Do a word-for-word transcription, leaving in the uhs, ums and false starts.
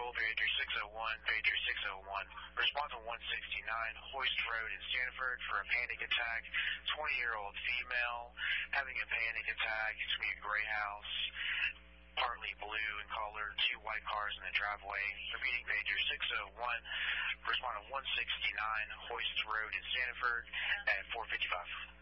control, pager six oh one, pager six oh one. Response on one sixty-nine, Hoist Road in Stanford for a panic attack. twenty-year-old female having a panic attack. It's going to be a gray house, partly blue in color, two white cars in the driveway. Repeating pager six oh one, respond on one sixty-nine, Hoist Road in Stanford at four fifty-five.